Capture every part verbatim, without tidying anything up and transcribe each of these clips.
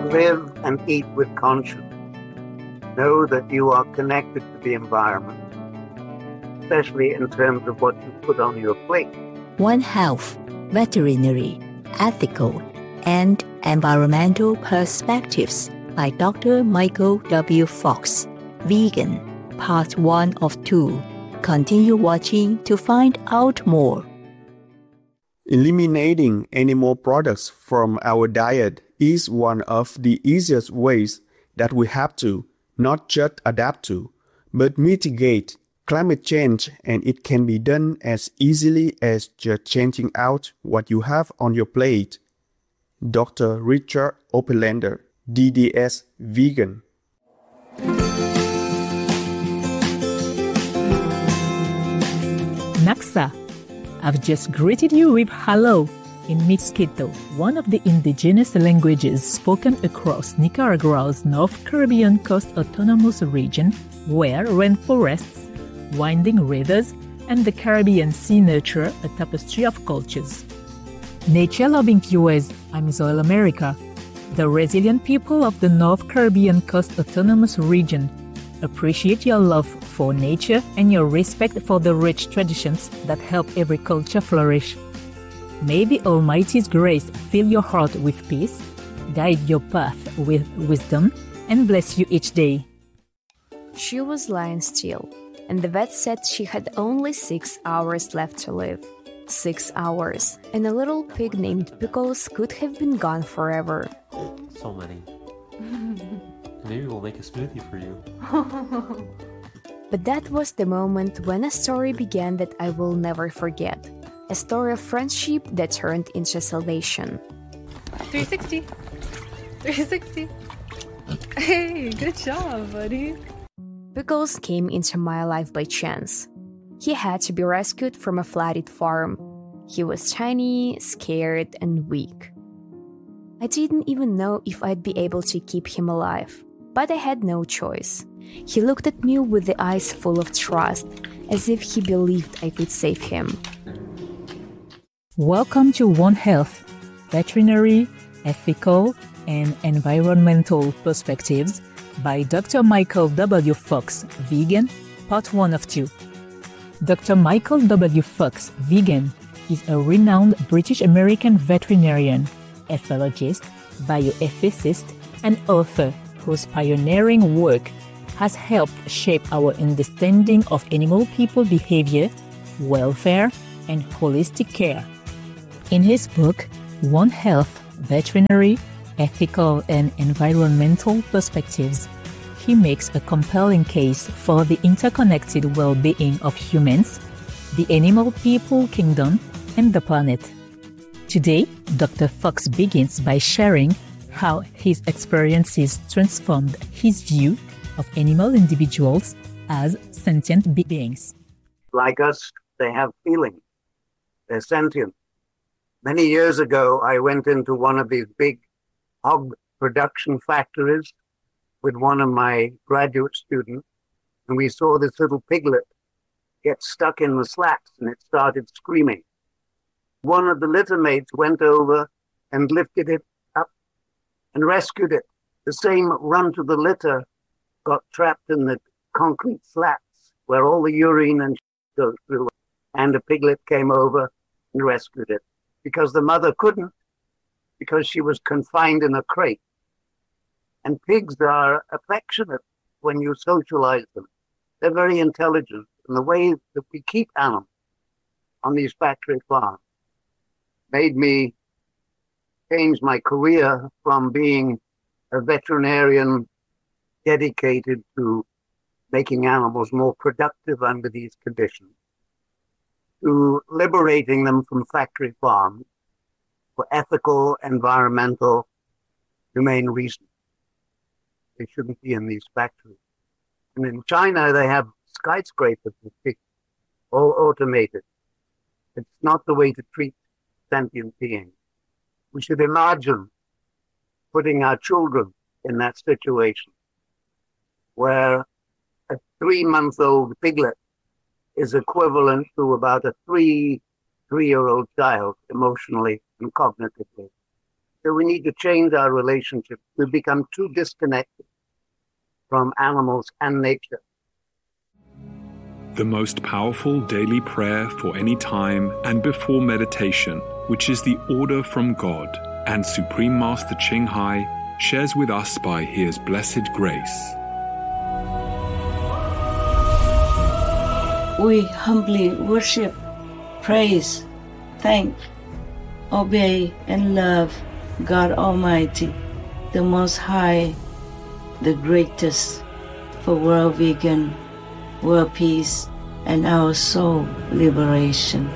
live and eat with conscience. Know that you are connected to the environment, especially in terms of what you put on your plate. One Health, Veterinary, Ethical, and Environmental Perspectives by Doctor Michael W. Fox, Vegan, Part one of two. Continue watching to find out more. Eliminating animal products from our diet is one of the easiest ways that we have to not just adapt to, but mitigate climate change, and it can be done as easily as just changing out what you have on your plate. Doctor Richard Opelander, D D S Vegan. Naksa, I've just greeted you with hello in Mixquito, one of the indigenous languages spoken across Nicaragua's North Caribbean Coast Autonomous Region, where rainforests, winding rivers, and the Caribbean Sea nurture a tapestry of cultures. Nature-loving viewers, I'm Zoel America, the resilient people of the North Caribbean Coast Autonomous Region. Appreciate your love for nature and your respect for the rich traditions that help every culture flourish. May the Almighty's grace fill your heart with peace, guide your path with wisdom, and bless you each day. She was lying still, and the vet said she had only six hours left to live. Six hours, and a little pig named Pickles could have been gone forever. So many. Maybe we'll make a smoothie for you. But that was the moment when a story began that I will never forget. A story of friendship that turned into salvation. three sixty. three sixty. Hey, good job, buddy. Pickles came into my life by chance. He had to be rescued from a flooded farm. He was tiny, scared, and weak. I didn't even know if I'd be able to keep him alive, but I had no choice. He looked at me with the eyes full of trust, as if he believed I could save him. Welcome to One Health, Veterinary, Ethical, and Environmental Perspectives by Doctor Michael W. Fox, Vegan, Part one of two. Doctor Michael W. Fox, Vegan, is a renowned British-American veterinarian, ethologist, bioethicist, and author whose pioneering work has helped shape our understanding of animal-people behavior, welfare, and holistic care. In his book, One Health, Veterinary, Ethical, and Environmental Perspectives, he makes a compelling case for the interconnected well-being of humans, the animal-people kingdom, and the planet. Today, Doctor Fox begins by sharing how his experiences transformed his view of animal individuals as sentient beings. Like us, they have feelings. They're sentient. Many years ago, I went into one of these big hog production factories with one of my graduate students, and we saw this little piglet get stuck in the slats, and it started screaming. One of the litter mates went over and lifted it up and rescued it. The same run to the litter got trapped in the concrete slats where all the urine and goes through, and the piglet came over and rescued it because the mother couldn't, because she was confined in a crate. And pigs are affectionate when you socialize them. They're very intelligent. And the way that we keep animals on these factory farms made me change my career from being a veterinarian dedicated to making animals more productive under these conditions to liberating them from factory farms for ethical, environmental, humane reasons. They shouldn't be in these factories. And in China, they have skyscrapers with pigs, all automated. It's not the way to treat sentient beings. We should imagine putting our children in that situation where a three-month-old piglet is equivalent to about a three, three-year-old child emotionally and cognitively. So we need to change our relationship. We've become too disconnected from animals and nature. The most powerful daily prayer for any time and before meditation, which is the order from God, and Supreme Master Ching Hai shares with us by His blessed grace. We humbly worship, praise, thank, obey, and love God Almighty, the Most High, the greatest, for world vegan, world peace, and our soul liberation.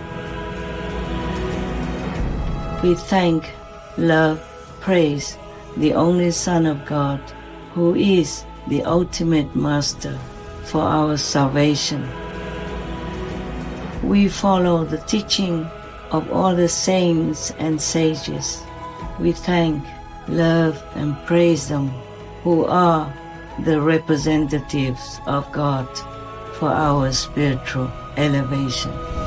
We thank, love, praise the only Son of God, who is the ultimate Master for our salvation. We follow the teaching of all the saints and sages. We thank, love, and praise them, who are the representatives of God for our spiritual elevation.